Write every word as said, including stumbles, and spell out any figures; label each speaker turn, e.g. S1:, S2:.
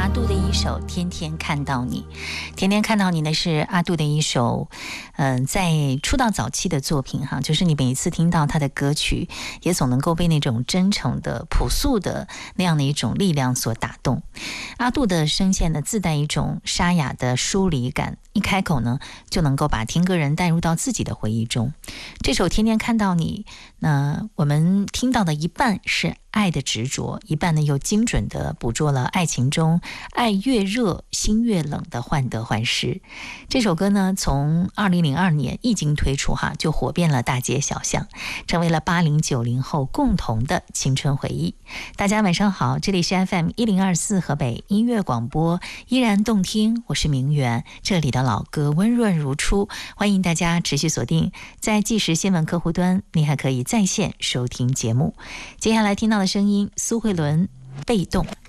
S1: 阿杜的一首《天天看到你》，天天看到你呢是阿杜的一首，嗯、呃，在出道早期的作品哈，就是你每一次听到他的歌曲，也总能够被那种真诚的、朴素的那样的一种力量所打动。阿杜的声线呢，自带一种沙哑的疏离感，一开口呢，就能够把听歌人带入到自己的回忆中。这首《天天看到你》，那我们听到的一半是爱的执着，一半呢又精准地捕捉了爱情中爱越热心越冷的患得患失。这首歌呢从二零零二年一经推出哈，就火遍了大街小巷，成为了八零九零后共同的青春回忆。大家晚上好，这里是 F M 一零二四河北音乐广播，依然动听，我是明媛，这里的老歌温润如初，欢迎大家持续锁定在即时新闻客户端，你还可以在线收听节目。接下来听到的声音，苏慧伦被动。